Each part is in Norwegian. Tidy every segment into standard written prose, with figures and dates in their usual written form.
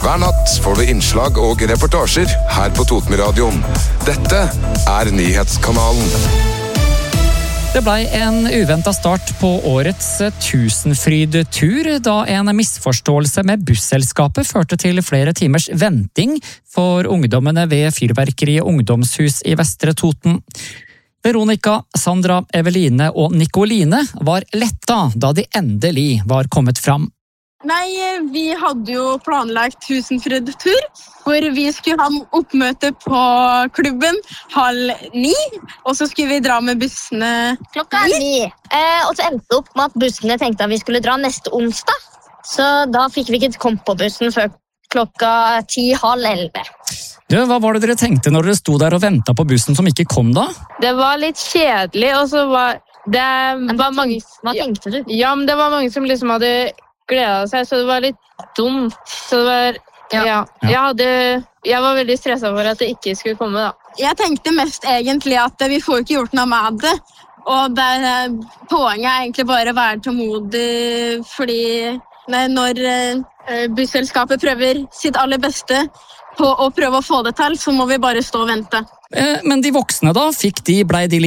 Hver natt får du innslag og reportasjer her på Totenradioen. Dette Nyhetskanalen. Det ble en uventet start på årets Tusenfryd-tur, da en misforståelse med busselskapet førte til flere timers venting for ungdommene ved Fyrverkeriet ungdomshus i Vestre Toten. Veronica, Sandra, Eveline og Nikoline var letta da de endelig var kommet fram. Nei, vi hadde jo planlagt Tusenfryd-tur, hvor vi skulle ha oppmøte på klubben 8:30, og så skulle vi dra med bussene klokka 9. Og så endte det opp med at bussene tenkte at vi skulle dra neste onsdag, så da fikk vi ikke komme på bussen før klokka 10:30. Hva var det dere tenkte når dere sto der og ventet på bussen som ikke kom da? Det var litt kjedelig, og så var det mange... Hva tenkte du? Ja, men det var mange som liksom hadde gledet seg, så det var litt dumt. Så det var... Ja. Jeg var veldig stresset for at det ikke skulle komme, da. Jeg tenkte mest egentlig at vi får ikke gjort noe med det, og poenget egentlig bare å være tålmodig, fordi når busselskapet prøver sitt aller beste på å prøve å få det til, så må vi bare stå og vente. Men de voksne da, blei de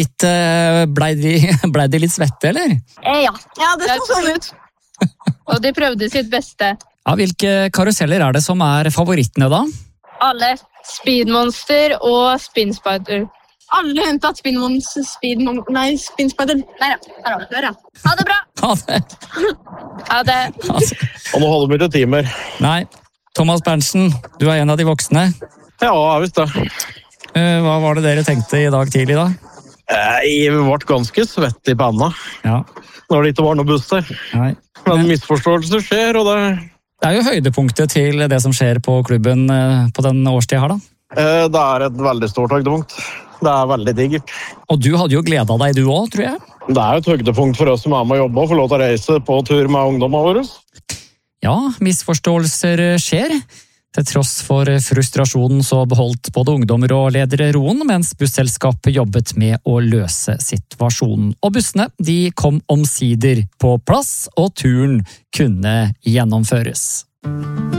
litt svette, eller? Ja. Ja, det så sånn ut. Og de prøvde sitt beste. Ja, hvilke karuseller er det som er favorittene da? Alle. Speedmonster og Spinspider. Alle hentet Spinspider. Nei, der ja. Ha det bra! Ha det! Ja, det. Og nå holder vi til timer. Nei, Thomas Berntsen, du er en av de voksne. Ja, jeg visste det. Hva var det dere tenkte i dag tidlig da? Jeg ble ganske svett i panna. Ja. Når det ikke var noe buss der. Nei. Men misforståelser skjer, og det... Det er jo høydepunktet til det som skjer på klubben på den årstiden her da. Det er et veldig stort høydepunkt. Det er veldig digert. Og du hadde jo gledet deg du også, tror jeg. Det er jo et høydepunkt for oss som er med å jobbe og få lov til å reise på tur med ungdommen våre. Ja, misforståelser skjer. Til tross for frustrasjonen så beholdt både ungdommer og ledere roen, mens busselskapet jobbet med å løse situasjonen. Og bussene, de kom omsider på plass, og turen kunne gjennomføres.